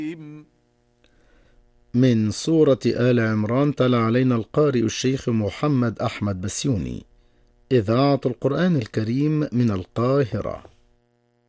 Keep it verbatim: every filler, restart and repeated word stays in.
من سورة آل عمران تلا علينا القارئ الشيخ محمد أحمد بسيوني. إذاعة القرآن الكريم من القاهرة.